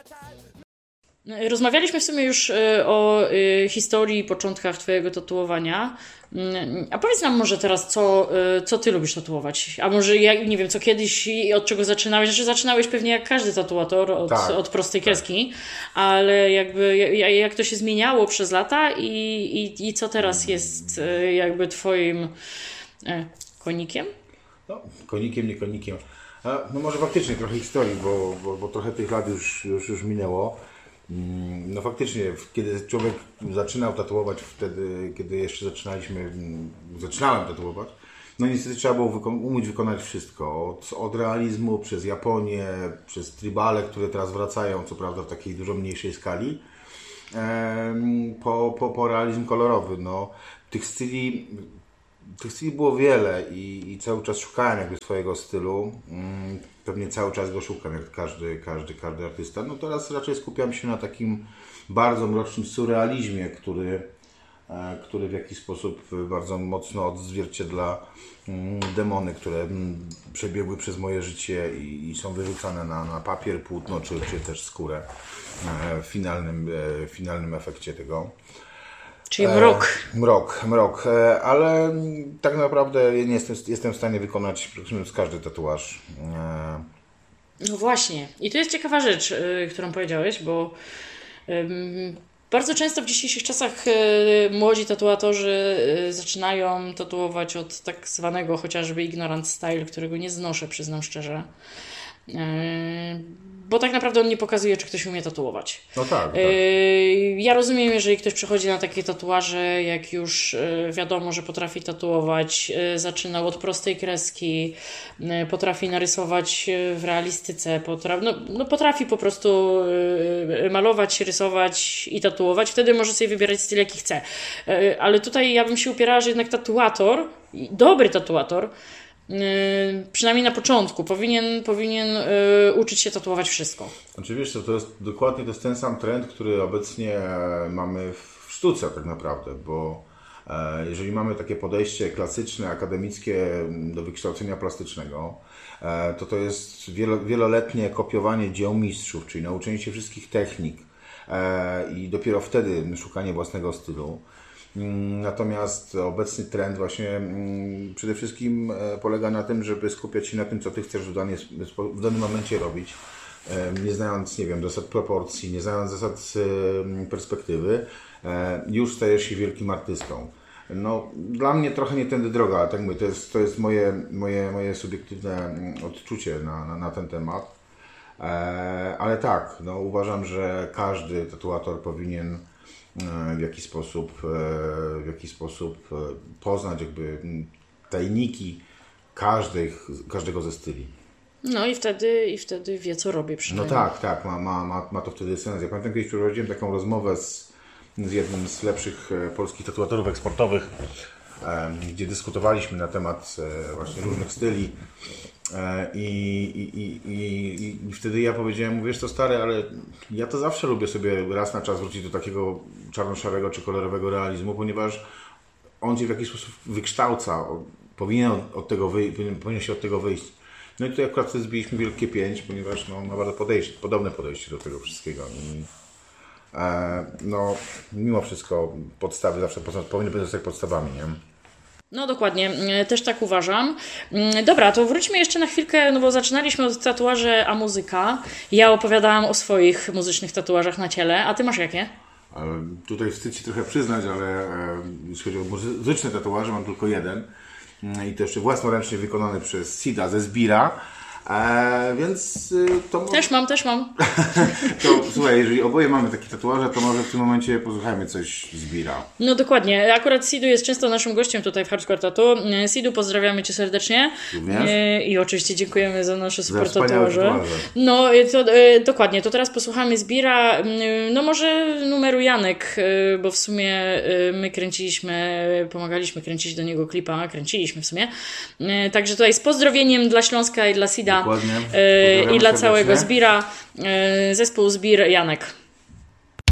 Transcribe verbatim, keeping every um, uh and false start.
Rozmawialiśmy w sumie już o historii i początkach twojego tatuowania. A powiedz nam może teraz, co, co ty lubisz tatuować? A może, ja nie wiem, co kiedyś i od czego zaczynałeś? Znaczy zaczynałeś pewnie jak każdy tatuator od, tak, od prostej tak. kreski, ale jakby jak to się zmieniało przez lata i, i, i co teraz jest jakby twoim konikiem? No, konikiem, nie konikiem. A, no może faktycznie trochę historii, bo, bo, bo trochę tych lat już, już, już minęło. No faktycznie, kiedy człowiek zaczynał tatuować wtedy, kiedy jeszcze zaczynaliśmy, zaczynałem tatuować, no niestety trzeba było wyko- umieć wykonać wszystko. Od, od realizmu, przez Japonię, przez tribale, które teraz wracają, co prawda w takiej dużo mniejszej skali, em, po, po, po realizm kolorowy. No, tych styli, tych styli było wiele i, i cały czas szukałem jakby swojego stylu. Pewnie cały czas go szukam, jak każdy, każdy, każdy artysta. No teraz raczej skupiam się na takim bardzo mrocznym surrealizmie, który, który w jakiś sposób bardzo mocno odzwierciedla demony, które przebiegły przez moje życie i, i są wyrzucane na, na papier, płótno czy, czy też skórę w finalnym, finalnym efekcie tego. Czyli mrok. E, mrok, mrok, e, ale tak naprawdę nie jestem, jestem w stanie wykonać każdy tatuaż. E... No właśnie. I tu jest ciekawa rzecz, y, którą powiedziałeś, bo y, bardzo często w dzisiejszych czasach y, młodzi tatuatorzy y, zaczynają tatuować od tak zwanego chociażby ignorant style, którego nie znoszę, przyznam szczerze. Y, Bo tak naprawdę on nie pokazuje, czy ktoś umie tatuować. No tak, tak. Ja rozumiem, jeżeli ktoś przychodzi na takie tatuaże, jak już wiadomo, że potrafi tatuować, zaczynał od prostej kreski, potrafi narysować w realistyce, potrafi, no, no potrafi po prostu malować, rysować i tatuować, wtedy może sobie wybierać styl, jaki chce. Ale tutaj ja bym się upierała, że jednak tatuator, dobry tatuator, przynajmniej na początku powinien, powinien yy, uczyć się tatuować wszystko. Znaczy wiesz co, to jest dokładnie to jest ten sam trend, który obecnie mamy w sztuce tak naprawdę, bo e, jeżeli mamy takie podejście klasyczne, akademickie do wykształcenia plastycznego, e, to to jest wielo, wieloletnie kopiowanie dzieł mistrzów, czyli nauczenie się wszystkich technik e, i dopiero wtedy szukanie własnego stylu. Natomiast obecny trend właśnie przede wszystkim polega na tym, żeby skupiać się na tym, co Ty chcesz w, danie, w danym momencie robić, nie znając, nie wiem, zasad proporcji, nie znając zasad perspektywy, już stajesz się wielkim artystą. No, dla mnie trochę nie tędy droga, ale tak mówię, to jest, to jest moje, moje, moje subiektywne odczucie na, na, na ten temat. Ale tak, no, uważam, że każdy tatuator powinien w jaki sposób, w jaki sposób poznać jakby tajniki każdych, każdego ze styli. No i wtedy, i wtedy wie, co robi przynajmniej. No tak, tak, ma, ma, ma, ma to wtedy sens. Ja pamiętam, kiedyś przeprowadziłem taką rozmowę z, z jednym z lepszych polskich tatuatorów eksportowych, gdzie dyskutowaliśmy na temat właśnie różnych styli. I, i, i, i, I wtedy ja powiedziałem mu, wiesz co stary, ale ja to zawsze lubię sobie raz na czas wrócić do takiego czarno-szarego czy kolorowego realizmu, ponieważ on cię w jakiś sposób wykształca, powinien, od tego wyj- powinien, powinien się od tego wyjść. No i tutaj akurat wtedy zbiliśmy wielkie pięć, ponieważ no, ma bardzo podejście, podobne podejście do tego wszystkiego. I, e, no, mimo wszystko podstawy zawsze powinny być zostać podstawami, nie? No dokładnie, też tak uważam. Dobra, to wróćmy jeszcze na chwilkę, no bo zaczynaliśmy od tatuaży, a muzyka. Ja opowiadałam o swoich muzycznych tatuażach na ciele, a Ty masz jakie? Tutaj wstyd się trochę przyznać, ale jeśli chodzi o muzyczne tatuaże, mam tylko jeden. I to jeszcze własnoręcznie wykonany przez Sida ze Zbira. E, więc to... Też mam, też mam. To słuchaj, jeżeli oboje mamy takie tatuaże, to może w tym momencie posłuchajmy coś z Bira. No dokładnie. Akurat Sidu jest często naszym gościem tutaj w Hardcore Tattoo. Sidu, pozdrawiamy Cię serdecznie. Również? I oczywiście dziękujemy za nasze super za tatuaże. No to, dokładnie, to teraz posłuchamy z Bira. No może numeru Janek, bo w sumie my kręciliśmy, pomagaliśmy kręcić do niego klipa, kręciliśmy w sumie. Także tutaj z pozdrowieniem dla Śląska i dla Sida. Dokładnie. I dla całego Zbira, zespół Zbir Janek.